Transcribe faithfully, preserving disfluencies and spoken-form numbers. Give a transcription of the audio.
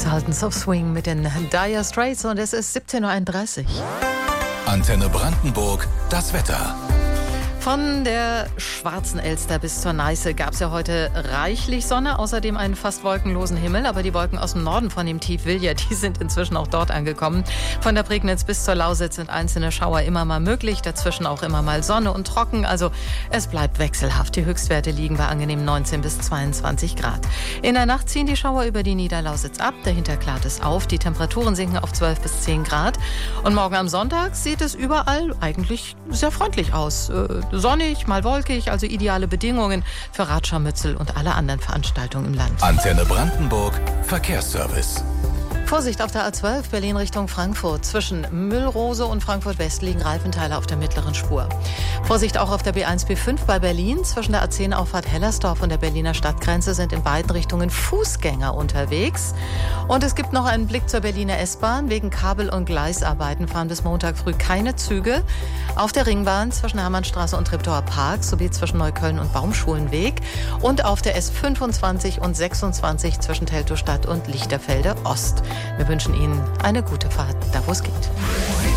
Sultans of Swing mit den Dire Straits und es ist siebzehn Uhr einunddreißig. Antenne Brandenburg, das Wetter. Von der Schwarzen Elster bis zur Neiße gab es ja heute reichlich Sonne, außerdem einen fast wolkenlosen Himmel. Aber die Wolken aus dem Norden von dem Tief Vilja, die sind inzwischen auch dort angekommen. Von der Prignitz bis zur Lausitz sind einzelne Schauer immer mal möglich, dazwischen auch immer mal Sonne und trocken. Also es bleibt wechselhaft. Die Höchstwerte liegen bei angenehm neunzehn bis zweiundzwanzig Grad. In der Nacht ziehen die Schauer über die Niederlausitz ab, dahinter klart es auf. Die Temperaturen sinken auf zwölf bis zehn Grad. Und morgen am Sonntag sieht es überall eigentlich sehr freundlich aus. Äh, Sonnig, mal wolkig, also ideale Bedingungen für Radscharmützel und alle anderen Veranstaltungen im Land. Antenne Brandenburg, Verkehrsservice. Vorsicht auf der A zwölf, Berlin Richtung Frankfurt. Zwischen Müllrose und Frankfurt West liegen Reifenteile auf der mittleren Spur. Vorsicht auch auf der B eins B fünf bei Berlin. Zwischen der A zehn Auffahrt Hellersdorf und der Berliner Stadtgrenze sind in beiden Richtungen Fußgänger unterwegs. Und es gibt noch einen Blick zur Berliner S-Bahn. Wegen Kabel- und Gleisarbeiten fahren bis Montag früh keine Züge. Auf der Ringbahn zwischen Hermannstraße und Treptower Park sowie zwischen Neukölln und Baumschulenweg. Und auf der S fünfundzwanzig und sechsundzwanzig zwischen Teltowstadt und Lichterfelde Ost. Wir wünschen Ihnen eine gute Fahrt, da wo es geht.